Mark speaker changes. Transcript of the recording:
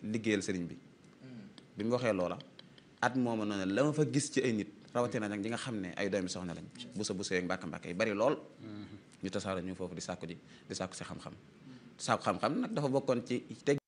Speaker 1: liggéeyal sëriñ bi mu waxee loola at mooma noonu la ma fa gis ci ay nit rawatina nag ñi nga xam ne ay doomi soxna lañ busa yeeg mbàkk yi bari lool ñu tasaaro ñu foofu di sàkku si xam-xam nag dafa bokkoon ci